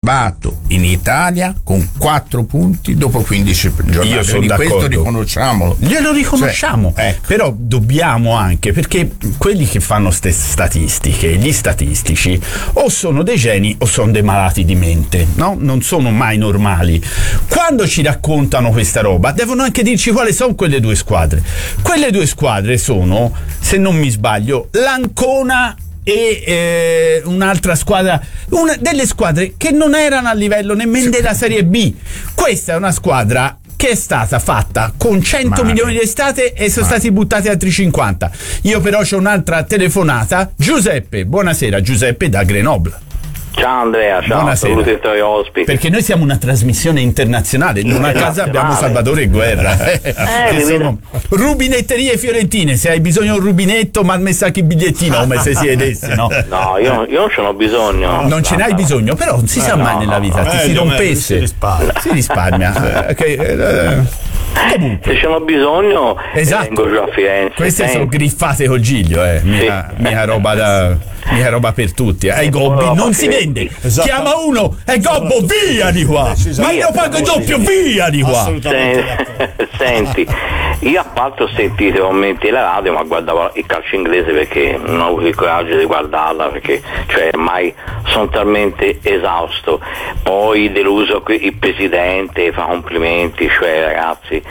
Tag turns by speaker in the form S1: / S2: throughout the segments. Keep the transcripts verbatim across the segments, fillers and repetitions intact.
S1: salvato in Italia con quattro punti dopo quindici giornate.
S2: Io sono
S1: di
S2: d'accordo.
S1: Questo riconosciamolo.
S2: Glielo riconosciamo,
S1: cioè, ecco.
S2: Però dobbiamo anche, perché quelli che fanno ste statistiche, gli statistici, o sono dei geni o sono dei malati di mente, no? Non sono mai normali. Quando ci raccontano questa roba devono anche dirci quali sono quelle due squadre. Quelle due squadre sono, se non mi sbaglio, l'Ancona e eh, un'altra squadra, una delle squadre che non erano a livello nemmeno della Serie B. Questa è una squadra che è stata fatta con cento
S1: Male.
S2: milioni di estate e sono
S1: Male.
S2: stati buttati altri cinquanta. Io però c'ho un'altra telefonata. Giuseppe, buonasera. Giuseppe da Grenoble.
S3: Ciao Andrea, ciao,
S2: Buonasera.
S3: saluti ai tuoi ospiti.
S2: Perché noi siamo una trasmissione internazionale, non a casa abbiamo Salvatore Guerra, eh, che sono rubinetterie fiorentine. Se hai bisogno di un rubinetto, ma mi sa che bigliettino come se siedessi, no?
S3: No, io, io non ce n'ho bisogno.
S2: Non ce n'hai bisogno, però non si sa
S3: no,
S2: mai nella vita, ti
S4: eh,
S2: si
S4: meglio,
S2: rompesse,
S4: si risparmia.
S2: si risparmia. Eh, che, eh, comunque.
S3: Se ce n'ho bisogno,
S2: Esatto.
S3: vengo giù a Firenze.
S2: Queste
S3: Senti.
S2: sono griffate col giglio, eh. mica,
S3: Sì.
S2: mica roba da mica roba per tutti. Eh. Ai gobbi
S3: roba
S2: non
S3: per
S2: si
S3: tutti.
S2: vende.
S4: Esatto.
S2: Chiama uno, è gobbo, via di qua. Ma io pago il doppio, via di qua.
S4: Assolutamente
S3: Sen-
S4: d'accordo.
S3: Senti, io a parte ho sentito i commenti della radio, ma guardavo il calcio inglese perché non ho avuto il coraggio di guardarla, perché cioè ormai sono talmente esausto. Poi deluso que- il presidente, fa complimenti, cioè ragazzi,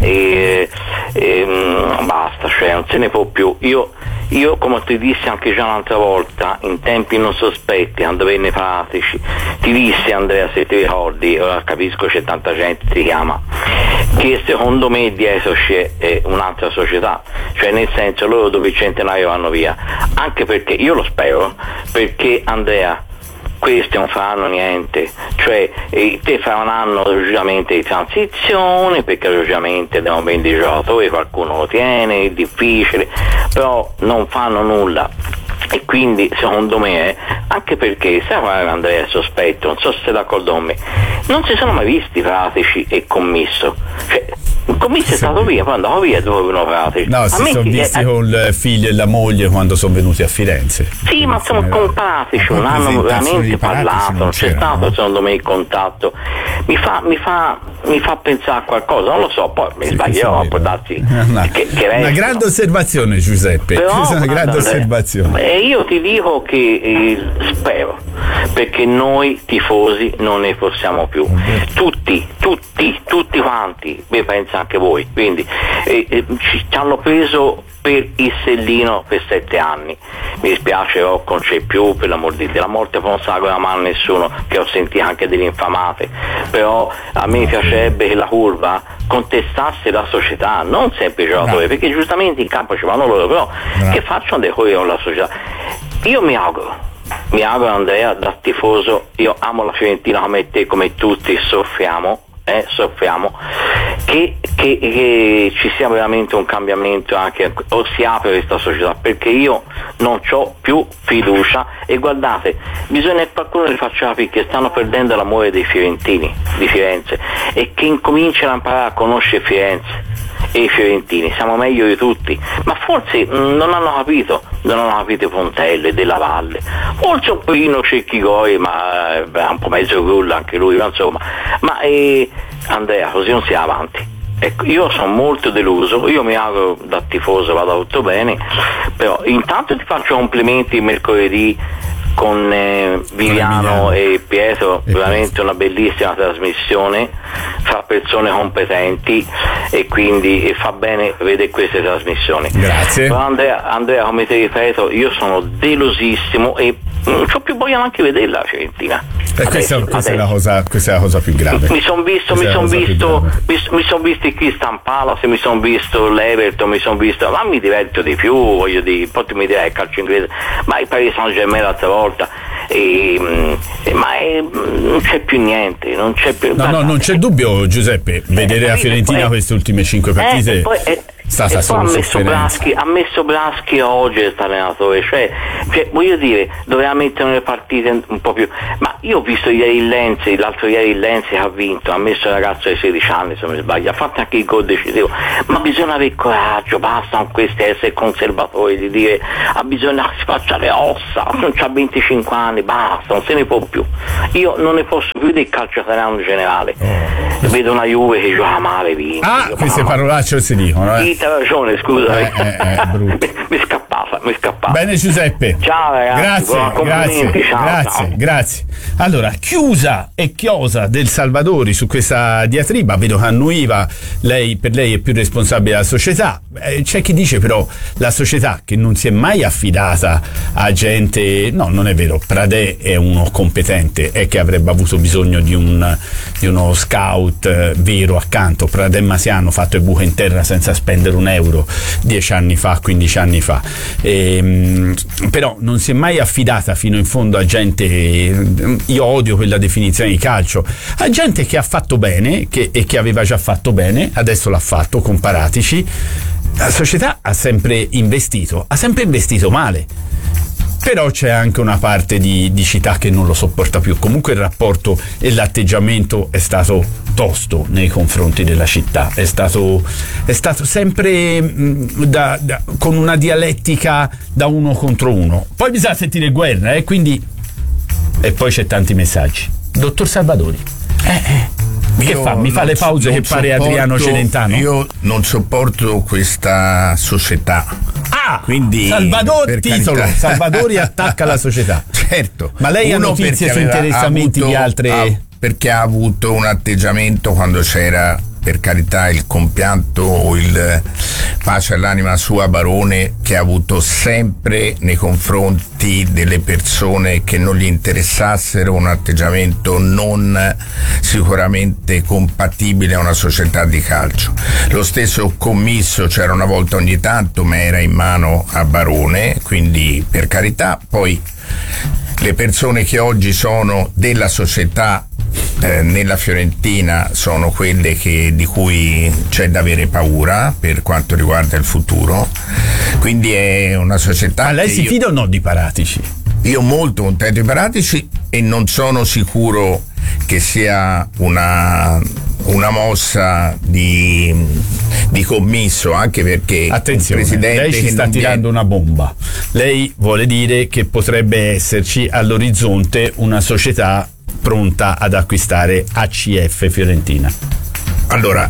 S3: e, e, mm, basta, cioè non se ne può più. Io Io, come ti dissi anche già un'altra volta, in tempi non sospetti, quando venne Pratici, ti dissi, Andrea, se ti ricordi, ora capisco c'è tanta gente che ti chiama, che secondo me dietro c'è eh, un'altra società, cioè nel senso loro dopo il centenario vanno via, anche perché, io lo spero, perché Andrea, questi non faranno niente, cioè eh, te farai un anno logicamente di transizione, perché logicamente devono vendere i giocatori, qualcuno lo tiene, è difficile, però non fanno nulla. E quindi secondo me, eh, anche perché, sai qual è Andrea, sospetto, non so se sei d'accordo con me, non si sono mai visti Pratici e Commisso, cioè il Commisso è stato via, poi andavo via dove venivano Pratici.
S2: No, si sono visti
S3: eh,
S2: con il figlio e la moglie quando sono venuti a Firenze.
S3: Sì, ma insomma con Pratici un anno veramente parlato, non c'è stato secondo me il contatto. Mi fa, mi fa, mi fa pensare a qualcosa, non lo so, poi mi
S2: Sì,
S3: sbaglierò,
S2: sì,
S3: può darsi
S2: una,
S3: che, che
S2: una
S3: restino.
S2: grande osservazione, Giuseppe.
S3: Però,
S2: Questa è una grande
S3: guarda,
S2: osservazione.
S3: E io ti dico che eh, spero, perché noi tifosi non ne possiamo più, tutti, tutti, tutti quanti, beh, pensa anche voi, quindi eh, eh, ci, ci hanno preso per il sellino per sette anni. Mi dispiace, Rocco non c'è più, per l'amor di Dio, la morte non sa con la mano a nessuno, che ho sentito anche delle infamate, però a me piacerebbe che la curva contestasse la società, non sempre i giocatori, perché giustamente in campo ci vanno loro, però
S2: Bravo.
S3: che facciano dei coglioni con la società. Io mi auguro, mi auguro Andrea, da tifoso, io amo la Fiorentina come te, come tutti soffriamo, eh, soffriamo, che, che, che ci sia veramente un cambiamento anche, o si apre questa società, perché io non ho più fiducia. E guardate, bisogna che qualcuno li faccia capire che stanno perdendo l'amore dei fiorentini di Firenze e che incominciano a imparare a conoscere Firenze e i fiorentini, siamo meglio di tutti, ma forse mh, non hanno capito, non hanno capito i Pontelli della Valle, forse un pochino Cecchigoi, ma eh, un po' mezzo grulla anche lui, ma insomma, ma eh, Andrea, così non si va avanti. Ecco, io sono molto deluso, io mi auguro da tifoso vada tutto bene, però intanto ti faccio complimenti mercoledì con eh, Viviano e Pietro, veramente una bellissima trasmissione fra persone competenti, e quindi e fa bene vedere queste trasmissioni.
S2: Grazie.
S3: Però Andrea, Andrea, come ti ripeto, io sono delusissimo e non ho più voglia neanche vederla la Fiorentina.
S2: E questa,
S3: Adesso,
S2: questa, è la
S3: adesso.
S2: cosa, questa è la cosa più grave.
S3: Mi sono visto, mi
S2: Questa è la
S3: sono
S2: cosa più
S3: visto,
S2: grave.
S3: mi, mi sono visto il Crystal Palace, mi sono visto l'Everton, mi sono visto, ma mi diverto di più, voglio dire, poi tu mi dirai il calcio inglese, ma il Paris Saint-Germain l'altra volta, e, e, ma è, non c'è più niente, non c'è più.
S2: No, no, non c'è dubbio, Giuseppe, vedere la
S3: capito,
S2: Fiorentina
S3: poi-
S2: queste ultime cinque
S3: Eh,
S2: partite
S3: e poi, e,
S2: stata
S3: e
S2: solo
S3: poi ha messo
S2: sofferenza.
S3: Braschi, ha messo Braschi oggi questo allenatore, cioè, cioè voglio dire, doveva mettere le partite un po' più, ma io ho visto ieri il Lenzi, l'altro ieri il Lenzi che ha vinto, ha messo il ragazzo di sedici anni se non mi sbaglio, ha fatto anche il gol decisivo, ma bisogna avere coraggio, basta con questi essere conservatori, di dire ha bisogno che si faccia le ossa, non c'ha venticinque anni, basta, non se ne può più, io non ne posso più del calcio italiano in generale, oh. Vedo una Juve che gioca male, vince.
S2: Ah,
S3: io,
S2: queste
S3: mamma,
S2: parolacce si dicono, eh.
S3: Sì, t'ha ragione, scusa.
S2: Eh, eh, eh, brutto.
S3: mi, mi scappava, mi scappava.
S2: Bene Giuseppe.
S3: Ciao ragazzi.
S2: Grazie, grazie,
S3: ciao,
S2: grazie,
S3: ciao.
S2: grazie. Allora, chiusa e chiosa del Salvadori su questa diatriba, vedo che annuiva, lei, per lei è più responsabile della società. Eh, c'è chi dice però la società che non si è mai affidata a gente, no, non è vero, Pradè è uno competente, è che avrebbe avuto bisogno di, un, di uno scout eh, vero accanto. Pradè Masiano fatto il buco in terra senza spendere un euro dieci anni fa, quindici anni fa, e, però non si è mai affidata fino in fondo a gente, io odio quella definizione di calcio, a gente che ha fatto bene che, e che aveva già fatto bene, adesso l'ha fatto con Paratici. La società ha sempre investito, ha sempre investito male, però c'è anche una parte di, di città che non lo sopporta più. Comunque il rapporto e l'atteggiamento è stato tosto nei confronti della città, è stato, è stato sempre mh, da, da, con una dialettica da uno contro uno. Poi bisogna sentire guerra, eh, quindi, e poi c'è tanti messaggi. Dottor Salvadori, eh, eh. Che
S1: Io
S2: fa? Mi fa le pause che pare Adriano Celentano?
S1: Io non sopporto questa società.
S2: Ah,
S1: quindi
S2: Salvador titolo,
S1: carità.
S2: Salvadori attacca la società.
S1: Certo.
S2: Ma lei ha
S1: Uno
S2: notizie su
S1: aveva
S2: interessamenti
S1: avuto,
S2: di altre...
S1: ha, perché ha avuto un atteggiamento quando c'era, per carità, il compianto o il pace all'anima sua Barone, che ha avuto sempre nei confronti delle persone che non gli interessassero un atteggiamento non sicuramente compatibile a una società di calcio. Lo stesso commisso c'era una volta ogni tanto, ma era in mano a Barone, quindi per carità. Poi le persone che oggi sono della società eh, nella Fiorentina sono quelle che, di cui c'è da avere paura per quanto riguarda il futuro, quindi è una società.
S2: Ma lei
S1: che
S2: si
S1: io,
S2: fida o no di Paratici?
S1: io molto contento di Paratici e non sono sicuro che sia una una mossa di, di commisso, anche perché
S2: attenzione,
S1: il presidente
S2: lei ci
S1: che
S2: sta
S1: non
S2: tirando
S1: viene...
S2: una bomba. Lei vuole dire che potrebbe esserci all'orizzonte una società pronta ad acquistare A C F Fiorentina.
S1: Allora,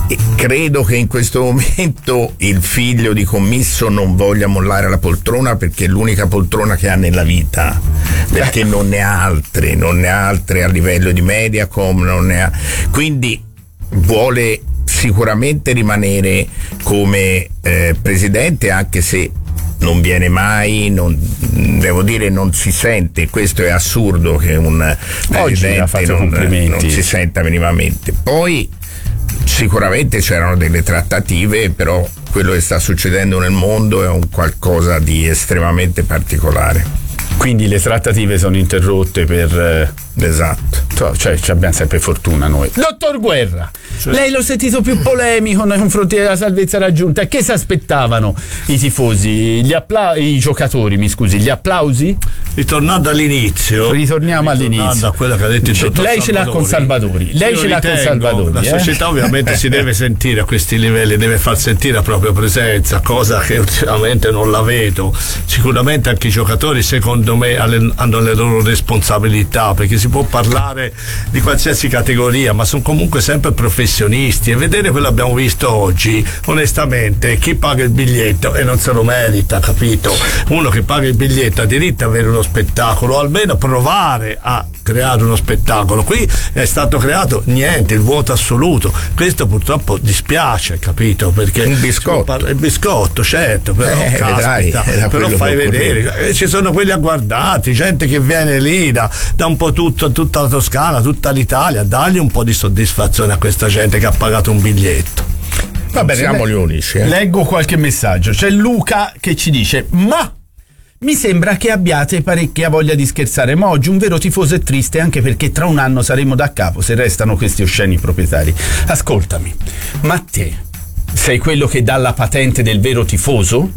S1: credo che in questo momento il figlio di commisso non voglia mollare la poltrona, perché è l'unica poltrona che ha nella vita, perché non ne ha altre, non ne ha altre a livello di Mediacom, non ne ha, quindi vuole sicuramente rimanere come eh, presidente, anche se non viene mai, non, devo dire non si sente, questo è assurdo che un presidente non, non si senta minimamente. Poi sicuramente c'erano delle trattative, però quello che sta succedendo nel mondo è un qualcosa di estremamente particolare.
S2: Quindi le trattative sono interrotte per...
S1: Esatto.
S2: Cioè, ci abbiamo sempre fortuna noi. Dottor Guerra, cioè, lei l'ho sentito più polemico nei confronti della salvezza raggiunta. Che si aspettavano i tifosi, gli appla- i giocatori, mi scusi, gli applausi?
S4: Ritornando all'inizio,
S2: ritorniamo
S4: ritornando
S2: all'inizio
S4: a quello che ha detto il dottor
S2: lei ce l'ha con Salvadori, lei
S4: Io
S2: ce l'ha con
S4: ritengo,
S2: Salvadori.
S4: La
S2: eh?
S4: società ovviamente si deve sentire a questi livelli, deve far sentire la propria presenza, cosa che ultimamente non la vedo. Sicuramente anche i giocatori, secondo me, hanno le loro responsabilità, perché si può parlare di qualsiasi categoria, ma sono comunque sempre professionisti, e vedere quello che abbiamo visto oggi, onestamente, chi paga il biglietto e non se lo merita, capito? Uno che paga il biglietto ha diritto ad avere uno spettacolo, o almeno provare a creare uno spettacolo. Qui è stato creato niente, il vuoto assoluto. Questo purtroppo dispiace, capito? Perché
S1: un biscotto,
S4: parla, il biscotto, certo, però
S1: eh,
S4: caspita,
S1: vedrai,
S4: però fai vedere, eh, ci sono quelli agguardati, gente che viene lì da, da un po' tutto, tutta la Toscana, tutta l'Italia, dagli un po' di soddisfazione a questa gente che ha pagato un biglietto.
S2: Va bene,
S1: siamo gli unici. Eh.
S2: Leggo qualche messaggio. C'è Luca che ci dice: ma mi sembra che abbiate parecchia voglia di scherzare, ma oggi un vero tifoso è triste, anche perché tra un anno saremo da capo se restano questi osceni proprietari. Ascoltami, ma te sei quello che dà la patente del vero tifoso?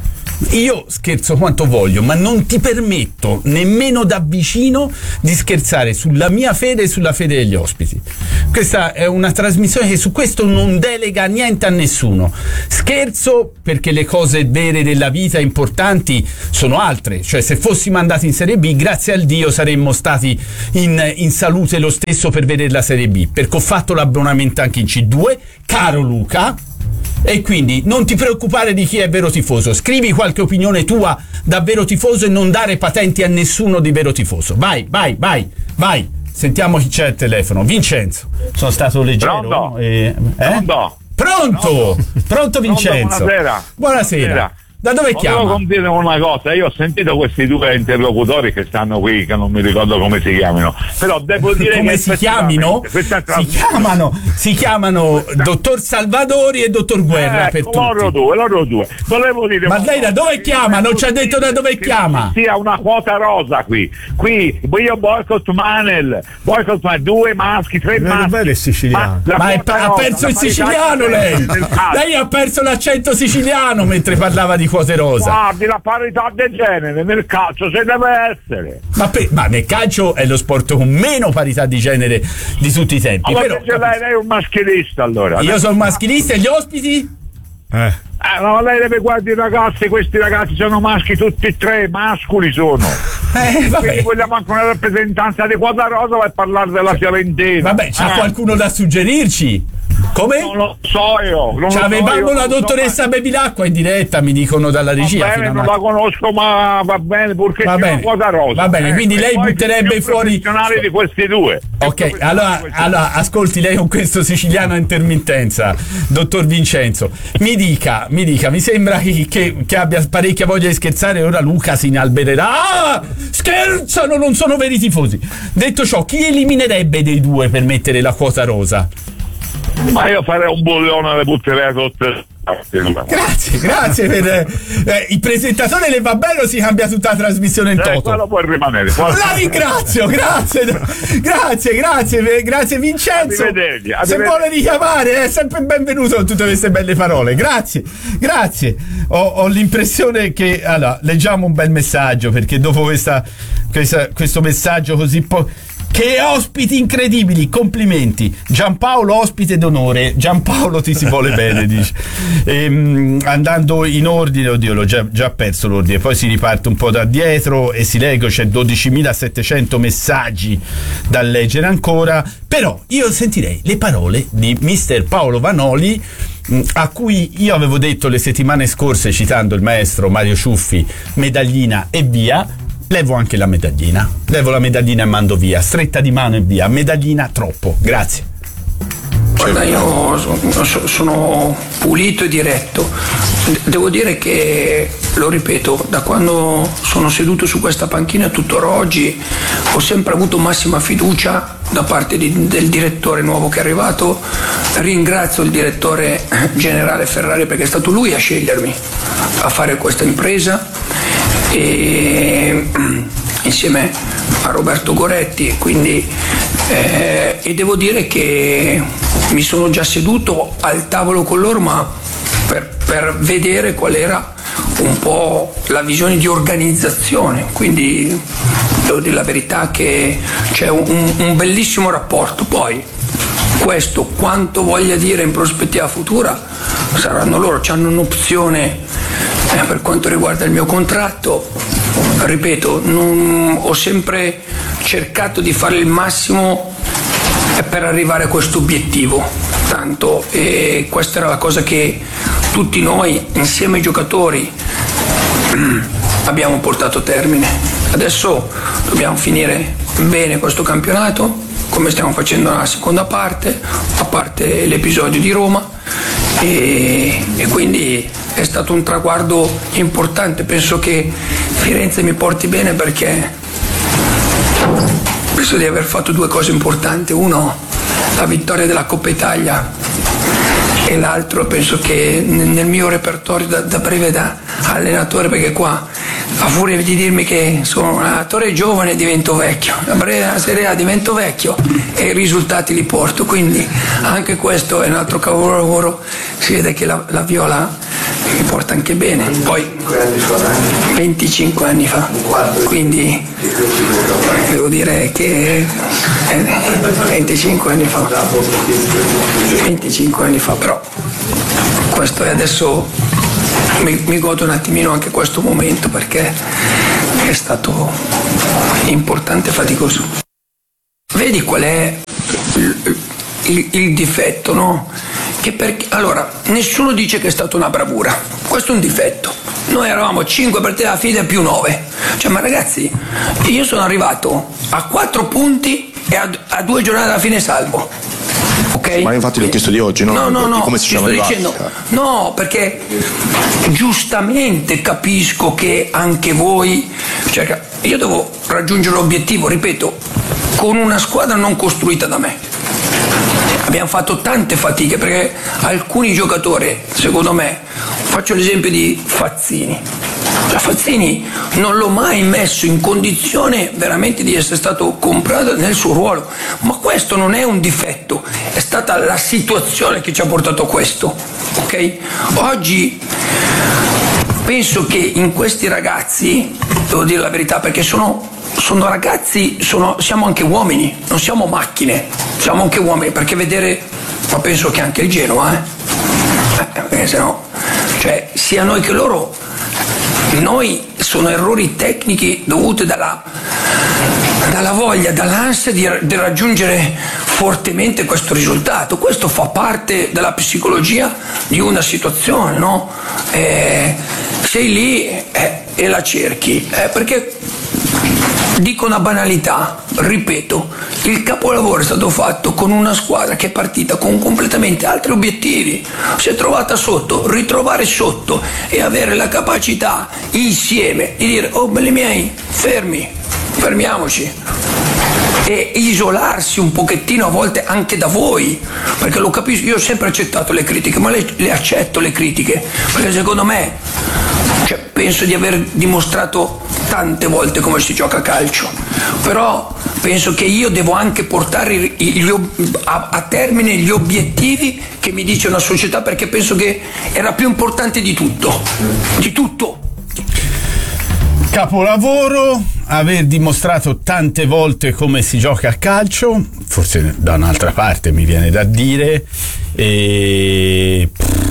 S2: Io scherzo quanto voglio, ma non ti permetto nemmeno da vicino di scherzare sulla mia fede e sulla fede degli ospiti. Questa è una trasmissione che su questo non delega niente a nessuno. Scherzo perché le cose vere della vita importanti sono altre, cioè se fossimo andati in Serie B, grazie al Dio saremmo stati in, in salute lo stesso per vedere la Serie B, perché ho fatto l'abbonamento anche in C due, caro Luca. E quindi non ti preoccupare di chi è vero tifoso, scrivi qualche opinione tua da vero tifoso e non dare patenti a nessuno di vero tifoso. Vai, vai, vai, vai. Sentiamo chi c'è al telefono. Vincenzo, sono stato leggero.
S5: Pronto?
S2: Eh?
S5: Pronto?
S2: Pronto? Pronto Vincenzo?
S5: Pronto, buonasera.
S2: Buonasera. Buonasera. Da dove
S5: Volevo
S2: chiama?
S5: Volevo dire una cosa, io ho sentito questi due interlocutori che stanno qui, che non mi ricordo come si chiamano, però devo dire
S2: come
S5: che
S2: si chiamino? Si chiamano, si chiamano questa... dottor Salvadori e dottor Guerra, eh, per tutti.
S5: Loro due, loro due. Volevo dire,
S2: ma lei da dove chiama? Non ci ha detto da dove chiama.
S5: Sia una quota rosa qui. Qui io boycott Manel, boycott Manel, due maschi, tre maschi.
S4: Non è siciliano.
S2: Ma, ma è, ha perso il siciliano lei. Lei ha perso l'accento siciliano mentre parlava di quote rosa.
S5: Guardi, la parità del genere nel calcio se deve essere.
S2: Ma, per, ma nel calcio è lo sport con meno parità di genere di tutti i tempi.
S5: Allora,
S2: però,
S5: lei, lei è un maschilista allora.
S2: Io sono maschilista e gli ospiti?
S5: Eh. Eh, no, lei deve guardare i ragazzi, questi ragazzi sono maschi tutti e tre, mascoli sono.
S2: Eh, vabbè.
S5: Quindi vogliamo anche una rappresentanza di quota rosa per parlare della Fiorentina.
S2: Vabbè, c'ha eh. qualcuno da suggerirci? Come?
S5: Non lo so io. Non
S2: C'avevamo
S5: lo so,
S2: la dottoressa so, Bevilacqua in diretta, mi dicono dalla regia.
S5: Va bene, non la conosco, ma va bene, purché va bene. Quota rosa.
S2: Va bene, eh, quindi lei butterebbe fuori.
S5: I di questi due.
S2: Ok, allora, questi allora due. Ascolti lei con questo siciliano a intermittenza, dottor Vincenzo. Mi dica, mi dica, mi sembra che, che, che abbia parecchia voglia di scherzare. Ora Luca si inalbererà. Ah, scherzano, non sono veri tifosi. Detto ciò, chi eliminerebbe dei due per mettere la quota rosa?
S5: Ma io farei un bollone, le butterei tutte.
S2: Grazie, grazie per eh, il presentatore le va bene o si cambia tutta la trasmissione in toto?
S5: Eh, quello può rimanere.
S2: La ringrazio, grazie, grazie, grazie, grazie Vincenzo.
S5: Arrivederci, arrivederci.
S2: Se vuole richiamare è sempre benvenuto con tutte queste belle parole. Grazie, grazie. Ho, ho l'impressione che allora leggiamo un bel messaggio, perché dopo questa, questa questo messaggio così po- che ospiti incredibili, complimenti. Giampaolo ospite d'onore. Giampaolo ti si vuole bene, dice. Ehm, andando in ordine, oddio, l'ho già, già perso l'ordine, poi si riparte un po' da dietro e si legge, c'è dodicimilasettecento messaggi da leggere ancora, però io sentirei le parole di mister Paolo Vanoli, a cui io avevo detto le settimane scorse, citando il maestro Mario Ciuffi, medaglina e via. Levo anche la medaglina, levo la medaglina e mando via, stretta di mano e via, medaglina troppo, grazie.
S6: Guarda, io sono pulito e diretto, devo dire che, lo ripeto, da quando sono seduto su questa panchina tuttora oggi ho sempre avuto massima fiducia da parte di, del direttore nuovo che è arrivato. Ringrazio il direttore generale Ferrari perché è stato lui a scegliermi a fare questa impresa, e insieme a Roberto Goretti, quindi eh, e devo dire che mi sono già seduto al tavolo con loro, ma per, per vedere qual era un po' la visione di organizzazione, quindi devo dire la verità che c'è un, un bellissimo rapporto. Poi questo quanto voglia dire in prospettiva futura saranno loro, hanno un'opzione eh, per quanto riguarda il mio contratto. Ripeto, non, ho sempre cercato di fare il massimo per arrivare a questo obiettivo, tanto, e questa era la cosa che tutti noi insieme ai giocatori abbiamo portato a termine. Adesso dobbiamo finire bene questo campionato, come stiamo facendo nella seconda parte, a parte l'episodio di Roma, e, e quindi è stato un traguardo importante. Penso che Firenze mi porti bene perché penso di aver fatto due cose importanti: uno, la vittoria della Coppa Italia, e l'altro penso che nel mio repertorio da, da breve da allenatore, perché qua a furia di dirmi che sono un allenatore giovane divento vecchio, la Serie A divento vecchio e i risultati li porto, quindi anche questo è un altro capolavoro. Si vede che la, la Viola mi porta anche bene. Poi venticinque anni fa, quindi devo dire che venticinque anni fa venticinque anni fa, però questo è adesso mi, mi godo un attimino anche questo momento perché è stato importante e faticoso. Vedi qual è il, il, il difetto, no? Che perché, allora, nessuno dice che è stata una bravura, questo è un difetto. Noi eravamo cinque partite alla fine più nove, cioè ma ragazzi, io sono arrivato a quattro punti e a, a due giornate alla fine salvo. Okay?
S7: Ma infatti l'ho chiesto di oggi, no?
S6: No, no, no,
S7: come si
S6: sto dicendo, no, perché giustamente capisco che anche voi, cioè io devo raggiungere l'obiettivo, ripeto, con una squadra non costruita da me. Abbiamo fatto tante fatiche perché alcuni giocatori, secondo me, faccio l'esempio di Fazzini. Cioè, Fazzini non l'ho mai messo in condizione veramente di essere stato comprato nel suo ruolo, ma questo non è un difetto, è stata la situazione che ci ha portato a questo. Ok? Oggi penso che in questi ragazzi, devo dire la verità, perché sono sono ragazzi, sono, siamo anche uomini, non siamo macchine, siamo anche uomini, perché vedere, ma penso che anche il Genoa, eh, perché se no, cioè sia noi che loro, noi sono errori tecnici dovuti dalla, dalla voglia, dall'ansia di, di raggiungere fortemente questo risultato. Questo fa parte della psicologia di una situazione, no? Eh, sei lì eh, e la cerchi, eh, perché dico una banalità, ripeto, il capolavoro è stato fatto con una squadra che è partita con completamente altri obiettivi, si è trovata sotto, ritrovare sotto e avere la capacità insieme di dire oh belli miei, fermi, fermiamoci e isolarsi un pochettino a volte anche da voi, perché lo capisco, io ho sempre accettato le critiche, ma le, le accetto le critiche, perché secondo me, cioè, penso di aver dimostrato tante volte come si gioca a calcio, però penso che io devo anche portare gli, a, a termine gli obiettivi che mi dice una società, perché penso che era più importante di tutto, di tutto.
S2: Capolavoro, aver dimostrato tante volte come si gioca a calcio, forse da un'altra parte mi viene da dire, e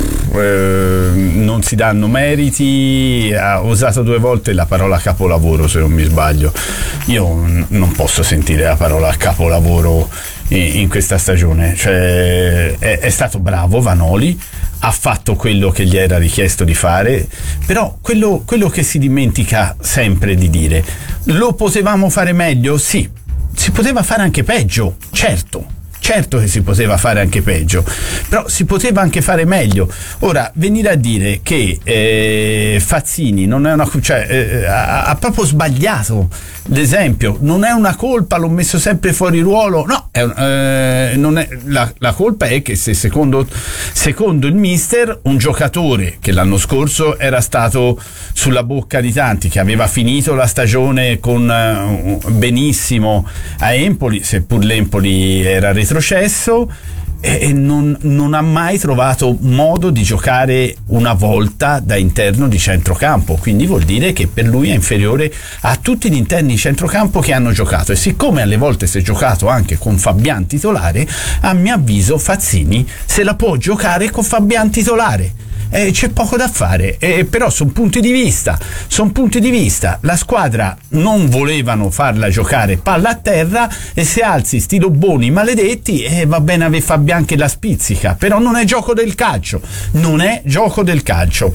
S2: eh, non si danno meriti. Ha usato due volte la parola capolavoro, se non mi sbaglio. Io n- non posso sentire la parola capolavoro in, in questa stagione, cioè è, è stato bravo Vanoli, ha fatto quello che gli era richiesto di fare, però quello, quello che si dimentica sempre di dire, lo potevamo fare meglio? Sì, si poteva fare anche peggio, certo. Certo che si poteva fare anche peggio, però si poteva anche fare meglio. Ora, venire a dire che eh, Fazzini non è una, cioè, eh, ha, ha proprio sbagliato l'esempio, non è una colpa, l'ho messo sempre fuori ruolo, no, è, eh, non è, la, la colpa è che se secondo, secondo il mister un giocatore che l'anno scorso era stato sulla bocca di tanti, che aveva finito la stagione con uh, benissimo a Empoli, seppur l'Empoli era retrocesso, e non, non ha mai trovato modo di giocare una volta da interno di centrocampo, quindi vuol dire che per lui è inferiore a tutti gli interni di centrocampo che hanno giocato, e siccome alle volte si è giocato anche con Fabian titolare, a mio avviso Fazzini se la può giocare con Fabian titolare. Eh, c'è poco da fare, eh, però sono punti di vista, sono punti di vista. La squadra non volevano farla giocare palla a terra, e se alzi sti lobboni maledetti, eh, va bene avere Fabian che la spizzica, però non è gioco del calcio, non è gioco del calcio.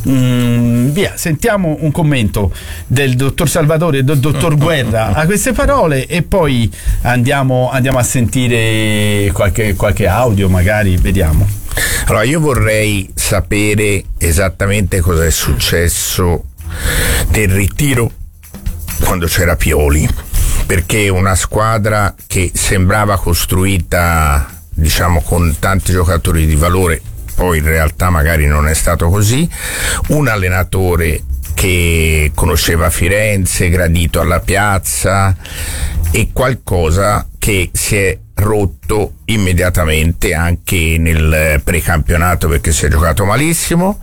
S2: Mm, via, sentiamo un commento del dottor Salvatore e del dottor Guerra a queste parole, e poi andiamo, andiamo a sentire qualche, qualche audio, magari, vediamo.
S1: Allora, io vorrei sapere esattamente cosa è successo del ritiro quando c'era Pioli, perché una squadra che sembrava costruita, diciamo, con tanti giocatori di valore, poi in realtà magari non è stato così, un allenatore che conosceva Firenze, gradito alla piazza, e qualcosa che si è rotto immediatamente anche nel precampionato, perché si è giocato malissimo.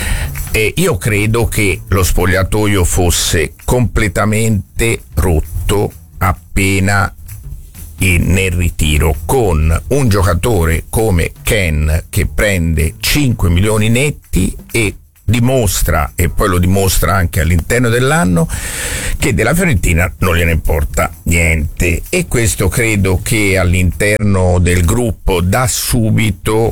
S1: E io credo che lo spogliatoio fosse completamente rotto appena in, nel ritiro, con un giocatore come Ken che prende cinque milioni netti e dimostra, e poi lo dimostra anche all'interno dell'anno, che della Fiorentina non gliene importa niente. E questo credo che all'interno del gruppo da subito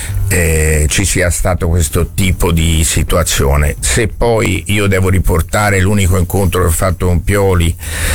S1: eh, ci sia stato questo tipo di situazione. Se poi io devo riportare l'unico incontro che ho fatto con Pioli,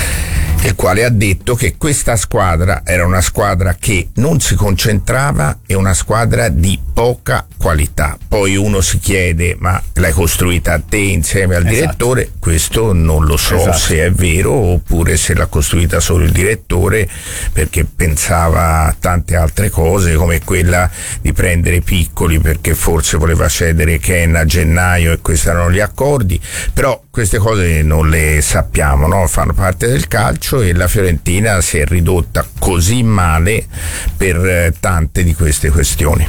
S1: il quale ha detto che questa squadra era una squadra che non si concentrava e una squadra di poca qualità. Poi uno si chiede: ma l'hai costruita a te insieme al esatto. direttore? Questo non lo so esatto. se è vero, oppure se l'ha costruita solo il direttore perché pensava a tante altre cose, come quella di prendere Piccoli perché forse voleva cedere Ken a gennaio e questi erano gli accordi. Però queste cose non le sappiamo, no? Fanno parte del calcio, e la Fiorentina si è ridotta così male per eh, tante di queste questioni.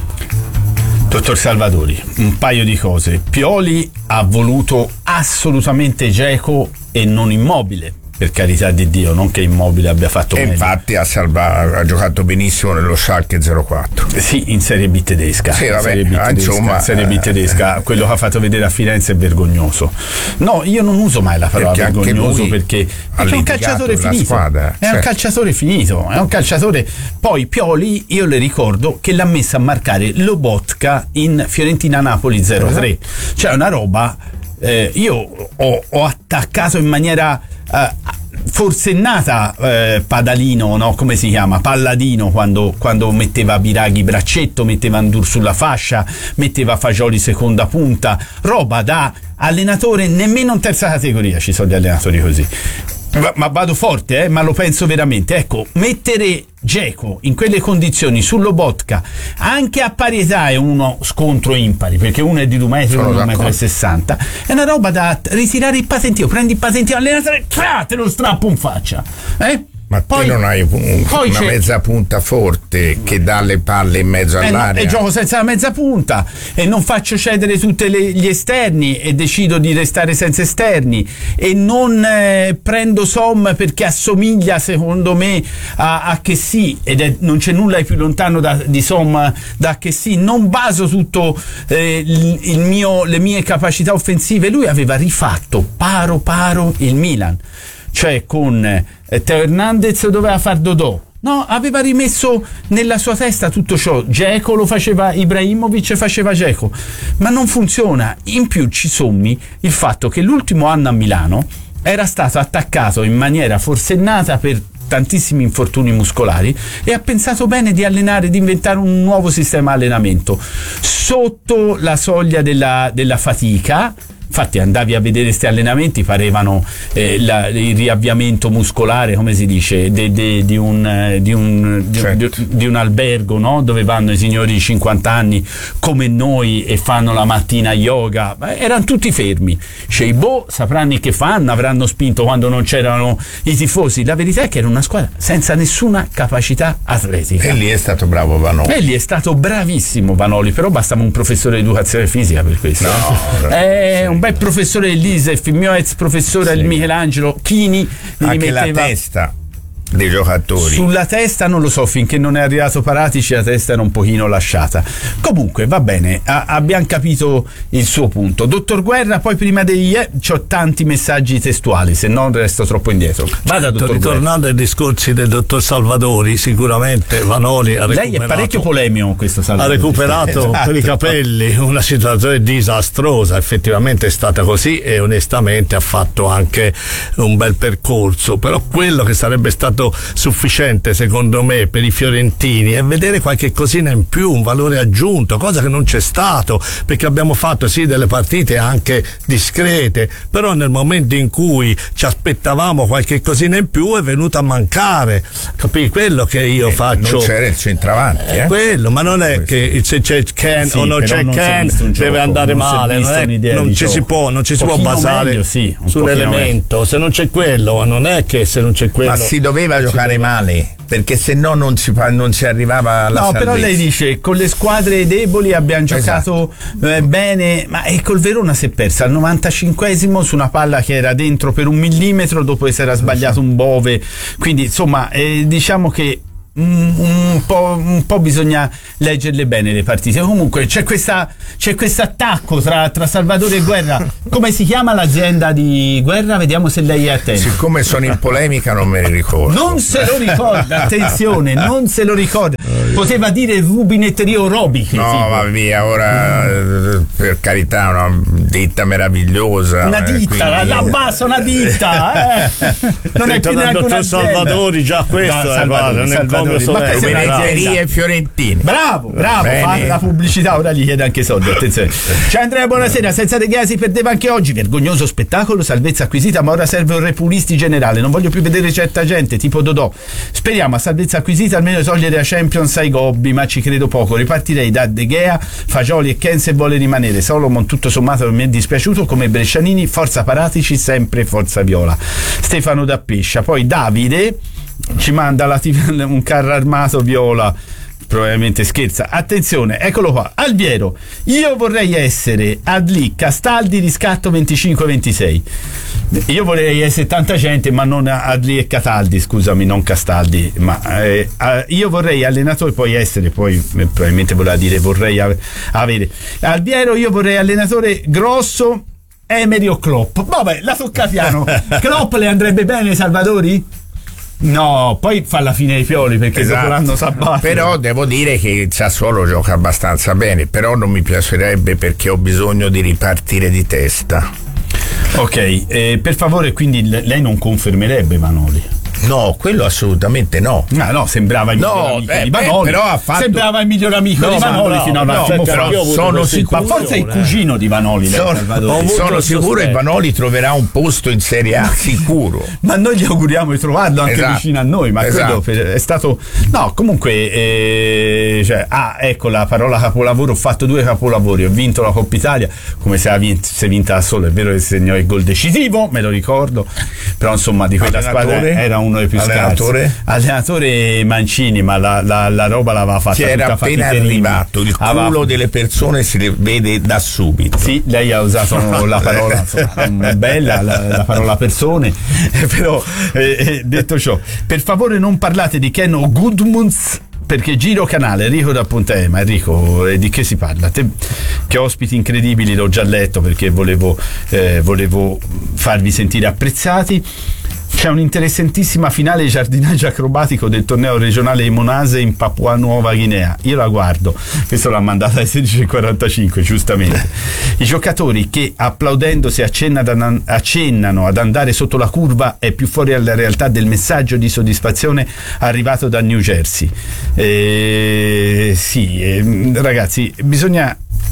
S2: Dottor Salvadori, un paio di cose. Pioli ha voluto assolutamente Dzeko e non Immobile, per carità di Dio, non che Immobile abbia fatto
S1: e
S2: meglio.
S1: Infatti ha, salva, ha giocato benissimo nello Schalke zero quattro.
S2: Sì, in Serie B tedesca.
S1: Sì, vabbè,
S2: Serie B tedesca,
S1: insomma,
S2: Serie B tedesca. Quello che ha fatto vedere a Firenze è vergognoso. No, io non uso mai la parola perché vergognoso perché, perché è un calciatore finito. Squadra, è certo. un calciatore finito, è un calciatore. Poi Pioli, io le ricordo che l'ha messa a marcare Lobotka in Fiorentina-Napoli zero tre. Cioè una roba. Eh, io ho, ho attaccato in maniera eh, forsennata eh, Padalino, no? Come si chiama? Palladino, quando, quando metteva Biraghi braccetto, metteva Ndur sulla fascia, metteva Fagioli seconda punta, roba da allenatore nemmeno in terza categoria ci sono gli allenatori così. Ma, ma vado forte, eh, ma lo penso veramente. Ecco, mettere Dzeko in quelle condizioni su Lobotka, anche a pari età, è uno scontro impari, perché uno è di due metri e uno è un metro e sessanta, è una roba da ritirare il patentino. Prendi il patentino allenatore, te lo strappo in faccia, eh?
S1: Ma poi, te non hai un, una mezza punta forte che dà le palle in mezzo all'area?
S2: Eh, no, e gioco senza la mezza punta e non faccio cedere tutti gli esterni e decido di restare senza esterni e non eh, prendo Som perché assomiglia secondo me a, a Chessy, ed è, non c'è nulla di più lontano da, di Som da Chessy. Non baso tutto eh, il, il mio, le mie capacità offensive. Lui aveva rifatto paro paro il Milan, cioè con eh, Teo Hernandez doveva far Dodò, no, aveva rimesso nella sua testa tutto ciò. Dzeko lo faceva Ibrahimovic, faceva Dzeko, ma non funziona. In più ci sommi il fatto che l'ultimo anno a Milano era stato attaccato in maniera forsennata per tantissimi infortuni muscolari e ha pensato bene di allenare, di inventare un nuovo sistema di allenamento sotto la soglia della, della fatica. Infatti andavi a vedere questi allenamenti, parevano eh, la, il riavviamento muscolare, come si dice, de, de, di, un, di, un, di, certo. di, di un albergo, no? Dove vanno i signori di cinquanta anni come noi e fanno la mattina yoga. Beh, erano tutti fermi. Cioè, boh, sapranno che fanno, avranno spinto quando non c'erano i tifosi. La verità è che era una squadra senza nessuna capacità atletica.
S1: E lì è stato bravo Vanoli.
S2: E lì è stato bravissimo Vanoli, però bastava un professore di educazione fisica per questo.
S1: No,
S2: è sì. un bel professore dell'I S E F, il mio ex professore sì. Michelangelo Chini,
S1: anche la testa dei giocatori.
S2: Sulla testa non lo so, finché non è arrivato Paratici la testa era un pochino lasciata. Comunque va bene, a- abbiamo capito il suo punto. Dottor Guerra, poi prima degli eh, c'ho tanti messaggi testuali, se no resto troppo indietro. Vada, dottor
S4: Ritornando ai discorsi del dottor Salvadori, sicuramente Vanoli ha recuperato.
S2: Lei è parecchio polemico questo Salvadori.
S4: Ha recuperato esatto. per i capelli una situazione disastrosa, effettivamente è stata così e onestamente ha fatto anche un bel percorso, però quello che sarebbe stato stato sufficiente secondo me per i fiorentini è vedere qualche cosina in più, un valore aggiunto, cosa che non c'è stato, perché abbiamo fatto sì delle partite anche discrete, però nel momento in cui ci aspettavamo qualche cosina in più è venuto a mancare, capì? Quello che io
S1: eh,
S4: faccio,
S1: non c'era il centravanti, eh?
S4: quello, ma non è che se c'è Ken
S2: sì,
S4: o non c'è
S2: non
S4: Ken deve
S2: gioco,
S4: andare
S2: non
S4: male, non, è, non ci si può non ci si può basare
S2: meglio, sì,
S4: sull'elemento, se non c'è quello, non è che se non c'è quello
S1: ma si doveva giocare
S4: si
S1: male, perché se no non si, non si arrivava alla
S2: no,
S1: salvezza.
S2: però lei dice con le squadre deboli abbiamo giocato
S1: esatto.
S2: eh, bene, ma e col Verona si è persa al novantacinquesimo su una palla che era dentro per un millimetro dopo che si era sbagliato un Bove, quindi insomma eh, diciamo che Un, un, po', un po' bisogna leggerle bene le partite. Comunque c'è questa c'è questo attacco tra, tra Salvatore e Guerra. Come si chiama l'azienda di Guerra? Vediamo se lei è attento.
S1: Siccome sono in polemica non me ne ricordo.
S2: Non se lo ricorda, attenzione, non se lo ricorda. Poteva dire rubinetteria Orobiche.
S1: No,
S2: tipo.
S1: va via, ora per carità, una ditta meravigliosa.
S2: Una ditta,
S1: eh,
S2: la bassa una ditta, eh. Non è più neanche una
S4: Salvatori, già questo
S2: no,
S4: è
S2: Salvatori,
S4: vale,
S2: Salvatori. Ma questa è
S1: Rubineterie Fiorentine.
S2: Bravo, bravo,
S1: Bene.
S2: fa la pubblicità, ora gli chiede anche soldi, attenzione. Ciao Andrea, buonasera. Senza De Gea si perdeva anche oggi, vergognoso spettacolo, salvezza acquisita, ma ora serve un repulisti generale, non voglio più vedere certa gente tipo Dodò. Speriamo a salvezza acquisita almeno togliere a Champions ai Gobbi, ma ci credo poco. Ripartirei da De Gea, Fagioli e Ken se vuole rimanere. Solomon tutto sommato mi è dispiaciuto, come Brescianini, forza Paratici, sempre forza Viola. Stefano da Pescia, poi Davide ci manda la tiv- un carro armato viola, probabilmente scherza. Attenzione, eccolo qua. Alviero, io vorrei essere Adli, Castaldi, riscatto venticinque ventisei. Io vorrei essere tanta gente, ma non Adli e Cataldi, scusami, non Castaldi, ma eh, io vorrei allenatore, poi essere, poi eh, probabilmente voleva dire vorrei ave- avere Alviero, io vorrei allenatore grosso, Emery o Klopp. Vabbè, la tocca piano. Klopp le andrebbe bene, Salvatori? No, poi fa la fine ai Pioli perché
S1: esatto.
S2: dopo l'anno sabbato.
S1: Però devo dire che il Sassuolo gioca abbastanza bene, però non mi piacerebbe perché ho bisogno di ripartire di testa.
S2: Ok, eh, per favore, quindi lei non confermerebbe Vanoli?
S1: No, quello assolutamente no.
S2: Ah, no, sembrava il
S1: no,
S2: miglior amico
S1: eh,
S2: di Vanoli.
S1: Eh, però ha fatto...
S2: Sembrava il miglior amico
S1: no,
S2: di Vanoli
S1: no,
S2: fino a un
S1: no,
S2: attimo
S1: però
S2: fa.
S1: sono sicuro,
S2: ma forse è il cugino di Vanoli.
S1: Sono, sono sicuro che Vanoli troverà un posto in Serie A, sicuro.
S2: Ma noi gli auguriamo di trovarlo anche
S1: esatto.
S2: vicino a noi. Ma
S1: esatto.
S2: quello è stato. No, comunque, eh, cioè, ah, ecco la parola capolavoro. Ho fatto due capolavori. Ho vinto la Coppa Italia come se avesse vinta da solo. È vero che segnò il gol decisivo, me lo ricordo. Però insomma, di quella
S1: allenatore?
S2: squadra era uno dei più
S1: allenatore?
S2: scarsi. Allenatore Mancini, ma la, la, la roba l'aveva fatta.
S1: Che era appena arrivato, il culo
S2: aveva...
S1: delle persone si vede da subito.
S2: Sì, lei ha usato la parola insomma, bella, la, la parola persone, però eh, detto ciò, per favore non parlate di Ken o Gudmunds, perché giro canale. Enrico da Ponte Ema. Enrico, di che si parla? Te, che ospiti incredibili, l'ho già letto perché volevo, eh, volevo farvi sentire apprezzati. C'è un'interessantissima finale di giardinaggio acrobatico del torneo regionale di Monase in Papua Nuova Guinea. Io la guardo, questo l'ha mandata alle sedici e quarantacinque, giustamente. I giocatori che applaudendosi accennano, accennano ad andare sotto la curva è più fuori alla realtà del messaggio di soddisfazione arrivato da New Jersey. Eh, sì, eh, ragazzi, bisogna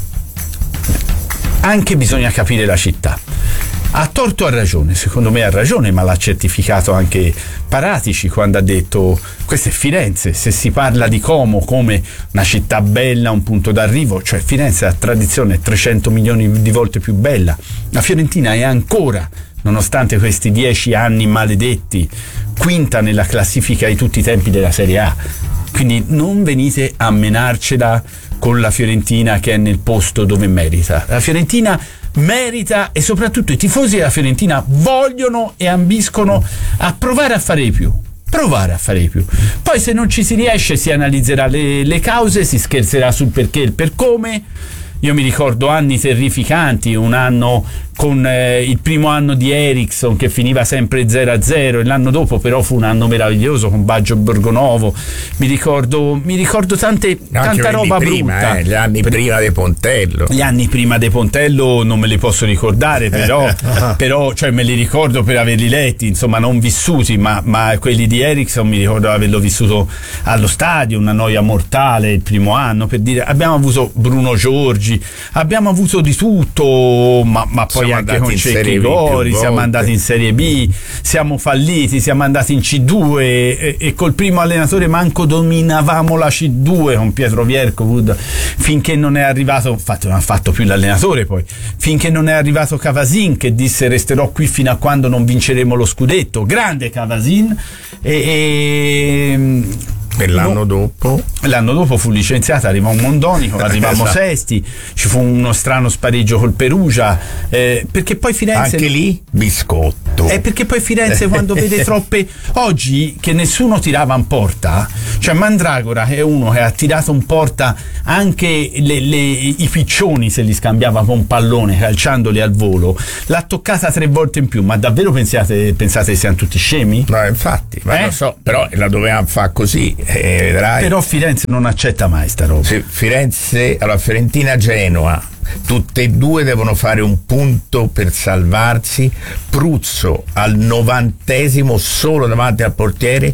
S2: anche bisogna capire la città. Ha torto o ha ragione? Secondo me ha ragione, ma l'ha certificato anche Paratici quando ha detto questa è Firenze. Se si parla di Como come una città bella, un punto d'arrivo, cioè Firenze ha tradizione trecento milioni di volte più bella. La Fiorentina è ancora, nonostante questi dieci anni maledetti, quinta nella classifica di tutti i tempi della Serie A. Quindi non venite a menarcela con la Fiorentina che è nel posto dove merita. La Fiorentina merita e soprattutto i tifosi della Fiorentina vogliono e ambiscono a provare a fare di più. Provare a fare di più. Poi se non ci si riesce si analizzerà le, le cause, si scherzerà sul perché e il per come. Io mi ricordo anni terrificanti, un anno con eh, il primo anno di Eriksson che finiva sempre zero a zero, e l'anno dopo però fu un anno meraviglioso con Baggio Borgonovo. Mi ricordo mi ricordo tante, tanta roba
S1: prima,
S2: brutta.
S1: Eh, gli anni Pr- prima De Pontello.
S2: Gli anni prima De Pontello non me li posso ricordare, però, però cioè me li ricordo per averli letti, insomma non vissuti, ma, ma quelli di Eriksson mi ricordo averlo vissuto allo stadio, una noia mortale il primo anno, per dire. Abbiamo avuto Bruno Giorgi, abbiamo avuto di tutto, ma, ma poi
S1: siamo
S2: anche con Cecchi Gori, siamo andati in Serie B, siamo falliti, siamo andati in C due e, e col primo allenatore manco dominavamo la C due con Pietro Vierkovud, finché non è arrivato, infatti non ha fatto più l'allenatore poi, finché non è arrivato Cavasin che disse resterò qui fino a quando non vinceremo lo scudetto. Grande Cavasin. e, e
S1: E l'anno no, dopo?
S2: L'anno dopo fu licenziata, arrivò un Mondonico, arrivammo esatto. sesti, ci fu uno strano spareggio col Perugia, eh, perché poi Firenze...
S1: Anche lì biscotto.
S2: È perché poi Firenze quando vede troppe... Oggi che nessuno tirava in porta, cioè Mandragora è uno che ha tirato in porta anche le, le, i piccioni se li scambiava con un pallone calciandoli al volo, l'ha toccata tre volte in più, ma davvero pensate, pensate che siano tutti scemi?
S1: No, infatti, ma
S2: eh?
S1: lo so, però la dovevamo fare così. Eh, vedrai.
S2: Però Firenze non accetta mai sta roba.
S1: Sì, Firenze, allora Fiorentina-Genoa, tutte e due devono fare un punto per salvarsi. Pruzzo al novantesimo solo davanti al portiere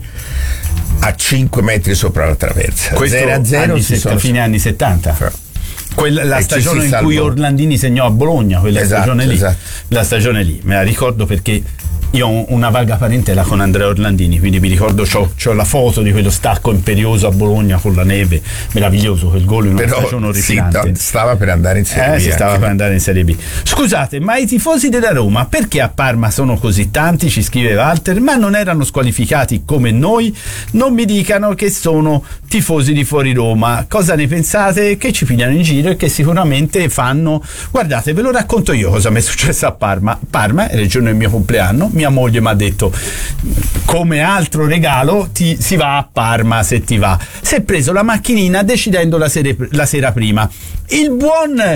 S1: a cinque metri sopra la traversa. zero a zero
S2: anni
S1: si
S2: setta,
S1: sono...
S2: fine anni settanta. Però. Quella, la
S1: e
S2: stagione in cui Orlandini segnò a Bologna, quella
S1: esatto,
S2: stagione lì.
S1: Esatto.
S2: La stagione lì, me la ricordo perché io ho una vaga parentela con Andrea Orlandini, quindi mi ricordo, c'ho, c'ho la foto di quello stacco imperioso a Bologna con la neve, meraviglioso quel gol in una
S1: però
S2: stagione orripilante.
S1: Sì, stava per andare in Serie
S2: eh,
S1: B.
S2: Si stava
S1: anche.
S2: per andare in Serie B. Scusate, ma i tifosi della Roma, perché a Parma sono così tanti, ci scrive Walter, ma non erano squalificati come noi? Non mi dicano che sono tifosi di fuori Roma. Cosa ne pensate? Che ci pigliano in giro e che sicuramente fanno... Guardate, ve lo racconto io cosa mi è successo a Parma. Parma era il giorno del mio compleanno, mia moglie mi ha detto come altro regalo ti, si va a Parma se ti va. Si è preso la macchinina decidendo la, sere, la sera prima. Il buon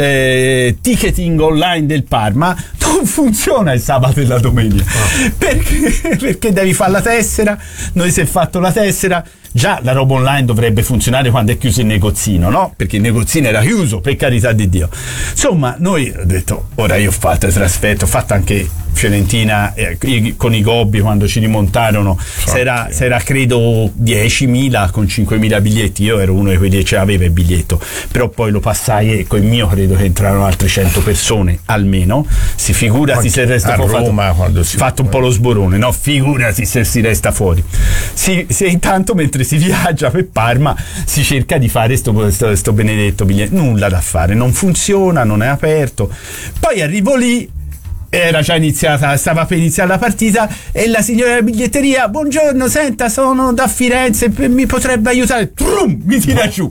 S2: eh, ticketing online del Parma non funziona il sabato e la domenica. Oh. Perché? Perché devi fare la tessera. Noi si è fatto la tessera. Già la roba online dovrebbe funzionare quando è chiuso il negozino, no? Perché il negozino era chiuso, per carità di Dio. Insomma, noi ho detto, ora io ho fatto il trasferto, ho fatto anche Fiorentina eh, con i Gobbi quando ci rimontarono, c'era, c'era credo diecimila con cinquemila biglietti, io ero uno di quelli che ce l'aveva il biglietto, però poi lo passai e con il mio credo che entrarono altre cento persone almeno. Si figurati se il resto
S1: a
S2: poi
S1: Roma,
S2: fatto,
S1: quando si
S2: fatto un po' lo sborone, no? Figurati se si resta fuori. Si, se intanto mentre si viaggia per Parma si cerca di fare sto, sto, sto benedetto biglietto, nulla da fare, non funziona, non è aperto. Poi arrivo lì, era già iniziata, stava per iniziare la partita e la signora della biglietteria, buongiorno, senta, sono da Firenze, mi potrebbe aiutare? Trum, mi tira giù.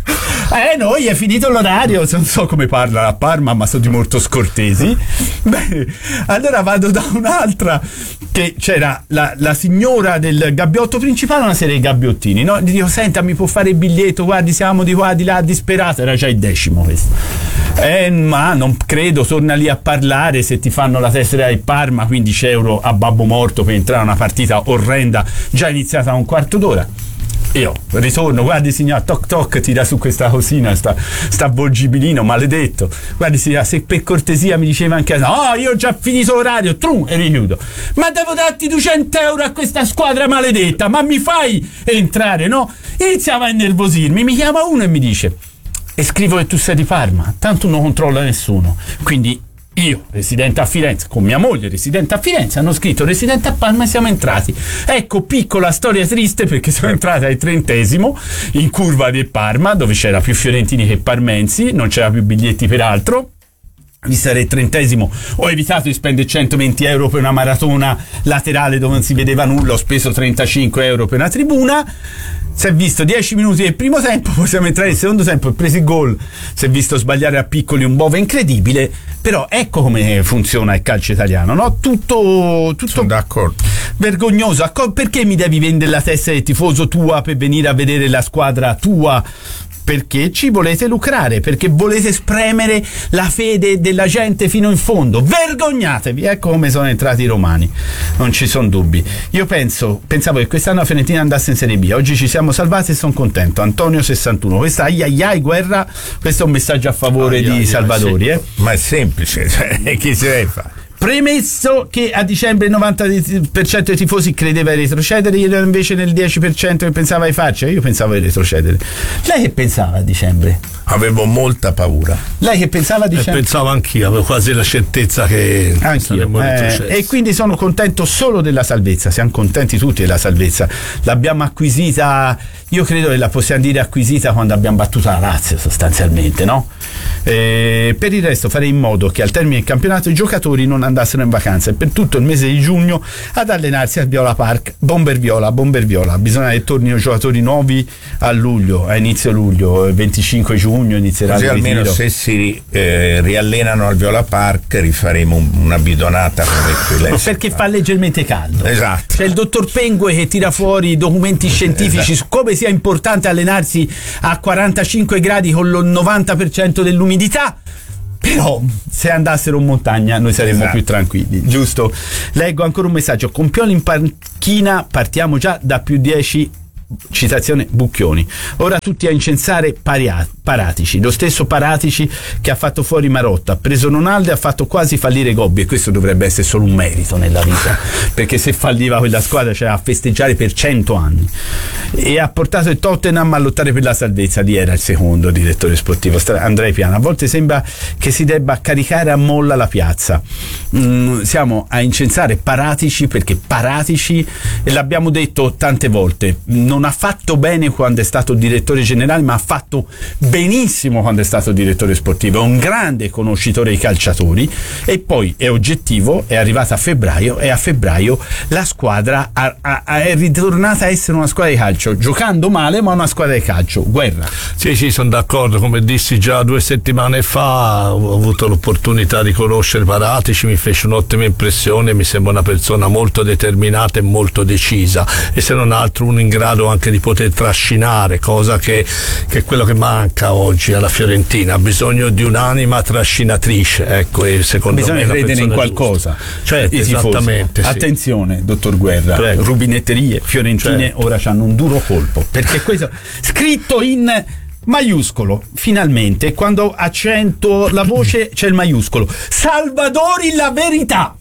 S2: Eh, noi è finito l'orario, non so come parla a Parma, ma sono di molto scortesi. Bene, allora vado da un'altra, che c'era la, la signora del gabbiotto principale, una serie di gabbiottini, no? Gli dico, senta, mi può fare il biglietto, guardi, siamo di qua, di là, disperato, era già il decimo questo. Eh, ma non credo, torna lì a parlare, se ti fanno la tessera del Parma, quindici euro a babbo morto per entrare a una partita orrenda, già iniziata a un quarto d'ora. Io ritorno, guardi signora, toc toc, tira su questa cosina, sta, sta avvolgibilino maledetto, guardi signora, se per cortesia mi diceva anche no, oh, io ho già finito l'orario, trum, e richiudo, ma devo darti duecento euro a questa squadra maledetta, ma mi fai entrare, no? Iniziava a innervosirmi, mi chiama uno e mi dice, e scrivo che tu sei di Parma, tanto non controlla nessuno, quindi io, residente a Firenze, con mia moglie, residente a Firenze, hanno scritto residente a Parma e siamo entrati. Ecco, piccola storia triste, perché sono entrati al trentesimo in curva del Parma, dove c'era più fiorentini che parmensi, non c'era più biglietti peraltro. Visto il trentesimo, ho evitato di spendere centoventi euro per una maratona laterale dove non si vedeva nulla, ho speso trentacinque euro per una tribuna. Si è visto dieci minuti del primo tempo, possiamo entrare nel secondo tempo, ho preso il gol, si è visto sbagliare a piccoli un bove incredibile, però ecco come funziona il calcio italiano, no? Tutto, tutto
S1: sono d'accordo,
S2: vergognoso. Perché mi devi vendere la testa del tifoso tua per venire a vedere la squadra tua? perché ci volete lucrare, perché volete spremere la fede della gente fino in fondo. Vergognatevi, ecco come sono entrati i romani, non ci sono dubbi. Io penso, pensavo che quest'anno la Fiorentina andasse in Serie B, oggi ci siamo salvati e sono contento. Antonio sessantuno, questa ai ai ai guerra, questo è un messaggio a favore ai di ai Salvadori, sì. eh?
S1: Ma è semplice, cioè, chi si deve fare?
S2: Premesso che a dicembre il novanta per cento dei tifosi credeva di retrocedere, io invece nel dieci per cento che pensava di farci, io pensavo di retrocedere. Lei che pensava a dicembre?
S1: Avevo molta paura.
S2: Lei che pensava a dicembre?
S4: Eh, pensavo anch'io, avevo quasi la certezza che
S2: anch'io. Eh, e quindi sono contento solo della salvezza, siamo contenti tutti della salvezza. L'abbiamo acquisita, io credo che la possiamo dire acquisita quando abbiamo battuto la Lazio sostanzialmente, no? Eh, per il resto farei in modo che al termine del campionato i giocatori non andassero in vacanza e per tutto il mese di giugno ad allenarsi al Viola Park. Bomber Viola, Bomber Viola, bisogna che tornino giocatori nuovi a luglio, a inizio luglio, venticinque giugno inizierà
S1: così
S2: il ritiro.
S1: Almeno se si eh, riallenano al Viola Park rifaremo un, una bidonata come quella.
S2: Perché fa leggermente caldo.
S1: Esatto.
S2: C'è il dottor Pengue che tira fuori documenti scientifici esatto. su come sia importante allenarsi a quarantacinque gradi con il novanta per cento dell'umidità. Però se andassero in montagna noi saremmo esatto. più tranquilli, giusto? Leggo ancora un messaggio: con Pioli in panchina partiamo già da più dieci, citazione Bucchioni. Ora tutti a incensare Paria, Paratici, lo stesso Paratici che ha fatto fuori Marotta, ha preso Ronaldo e ha fatto quasi fallire Gobbi, e questo dovrebbe essere solo un merito nella vita, perché se falliva quella squadra c'era a festeggiare per cento anni, e ha portato il Tottenham a lottare per la salvezza. Lì era il secondo direttore sportivo, Andrea Piana. A volte sembra che si debba caricare a molla la piazza. Mm, siamo a incensare Paratici perché Paratici, e l'abbiamo detto tante volte, non non ha fatto bene quando è stato direttore generale, ma ha fatto benissimo quando è stato direttore sportivo. È un grande conoscitore dei calciatori, e poi è oggettivo, è arrivata a febbraio e a febbraio la squadra ha, ha, è ritornata a essere una squadra di calcio, giocando male ma una squadra di calcio. Guerra.
S4: Sì, sì, sono d'accordo, come dissi già due settimane fa, ho avuto l'opportunità di conoscere Paratici, mi fece un'ottima impressione, mi sembra una persona molto determinata e molto decisa, e se non altro uno in grado anche di poter trascinare, cosa che, che è quello che manca oggi alla Fiorentina. Ha bisogno di un'anima trascinatrice, ecco, e secondo
S2: bisogna
S4: me
S2: credere in qualcosa,
S4: cioè esattamente sì.
S2: Attenzione dottor Guerra, Prego. Rubinetterie fiorentine certo. ora hanno un duro colpo, perché questo scritto in maiuscolo, finalmente quando accento la voce c'è il maiuscolo: Salvadori la verità.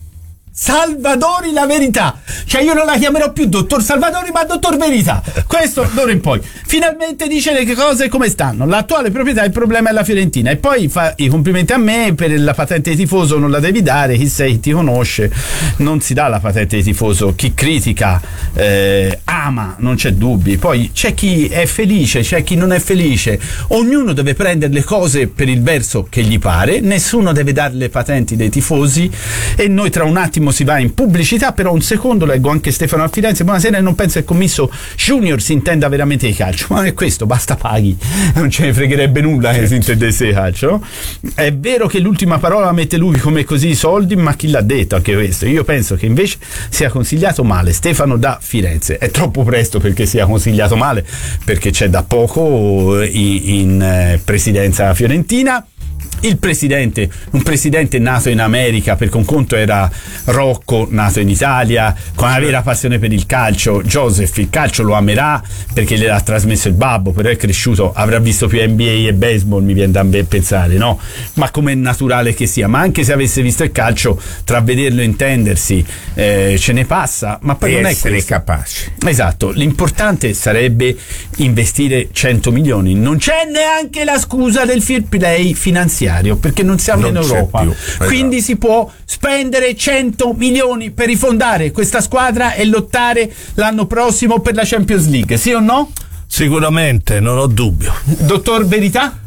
S2: Salvadori la verità, cioè io non la chiamerò più dottor Salvadori ma dottor Verità, questo d'ora in poi finalmente dice le cose come stanno. L'attuale proprietà, il problema è la Fiorentina, e poi fa i complimenti a me per la patente di tifoso. Non la devi dare, chi sei, chi ti conosce, non si dà la patente di tifoso. Chi critica eh, ama, non c'è dubbi. Poi c'è chi è felice, c'è chi non è felice, ognuno deve prendere le cose per il verso che gli pare, nessuno deve dare le patenti dei tifosi. E noi tra un attimo si va in pubblicità, però un secondo leggo anche Stefano a Firenze. Buonasera, non penso che il commisso Junior si intenda veramente di calcio, ma è questo, basta paghi, non ce ne fregherebbe nulla che si intendesse di calcio. È vero che l'ultima parola la mette lui, come così i soldi, ma chi l'ha detto anche questo? Io penso che invece sia consigliato male. Stefano da Firenze. È troppo presto perché sia consigliato male, perché c'è da poco in, in presidenza fiorentina il presidente, un presidente nato in America, perché un conto era Rocco, nato in Italia con una vera passione per il calcio. Joseph il calcio lo amerà perché le ha trasmesso il babbo, però è cresciuto, avrà visto più N B A e baseball, mi viene da pensare, no? Ma come è naturale che sia, ma anche se avesse visto il calcio, tra vederlo e intendersi eh, ce ne passa, ma poi
S1: e
S2: non è
S1: essere
S2: questo.
S1: capaci.
S2: Esatto, l'importante sarebbe investire cento milioni. Non c'è neanche la scusa del fair play finanziario, perché non siamo non in Europa più. Quindi esatto. si può spendere cento milioni per rifondare questa squadra e lottare l'anno prossimo per la Champions League, sì o no?
S4: Sicuramente, non ho dubbio.
S2: Dottor Verità?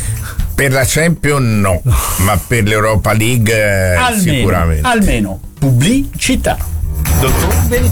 S1: Per la Champions no, ma per l'Europa League eh,
S2: almeno,
S1: sicuramente.
S2: Almeno pubblicità. Dottor Verità.